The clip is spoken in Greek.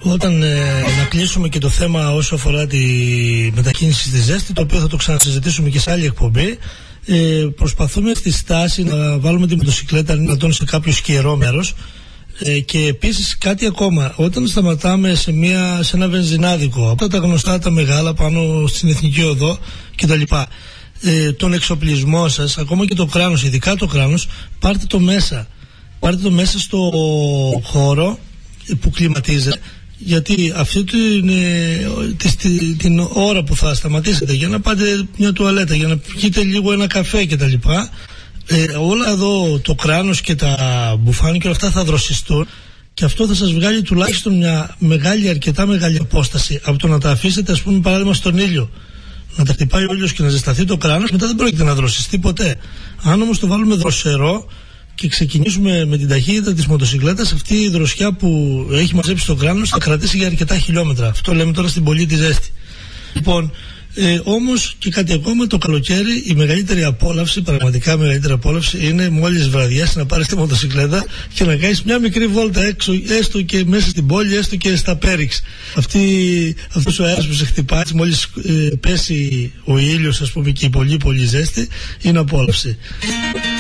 Όταν να κλείσουμε και το θέμα όσο αφορά τη μετακίνηση στη ζέστη, το οποίο θα το ξανασυζητήσουμε και σε άλλη εκπομπή, προσπαθούμε στη στάση να βάλουμε τη μοτοσυκλέτα δυνατόν σε κάποιο σκιερό μέρος. Και επίσης κάτι ακόμα, όταν σταματάμε σε ένα βενζινάδικο, από τα γνωστά τα μεγάλα πάνω στην Εθνική Οδό κτλ., τον εξοπλισμό σας, ακόμα και το κράνος, ειδικά το κράνος, πάρτε το μέσα στο χώρο που κλιματίζεται, γιατί αυτή την ώρα που θα σταματήσετε για να πάτε μια τουαλέτα, για να πιείτε λίγο ένα καφέ κτλ., όλα εδώ το κράνος και τα μπουφάνια και όλα αυτά θα δροσιστούν, και αυτό θα σας βγάλει τουλάχιστον μια αρκετά μεγάλη απόσταση από το να τα αφήσετε, ας πούμε, παράδειγμα στον ήλιο, να τα χτυπάει ο ήλιος και να ζεσταθεί το κράνος, μετά δεν πρόκειται να δροσιστεί ποτέ. Αν όμως το βάλουμε δροσερό και ξεκινήσουμε με την ταχύτητα της μοτοσυκλέτας, αυτή η δροσιά που έχει μαζέψει το κράνος θα κρατήσει για αρκετά χιλιόμετρα. Αυτό λέμε τώρα στην πολύ τη ζέστη. Λοιπόν, όμως και κάτι ακόμα, το καλοκαίρι η μεγαλύτερη απόλαυση, πραγματικά μεγαλύτερη απόλαυση, είναι μόλις βραδιάσει να πάρεις τη μοτοσυκλέτα και να κάνεις μια μικρή βόλτα έξω, έστω και μέσα στην πόλη, έστω και στα πέριξ. Αυτός ο αέρας που σε χτυπάει μόλις πέσει ο ήλιος, ας πούμε, και η πολύ πολύ ζέστη, είναι απόλαυση.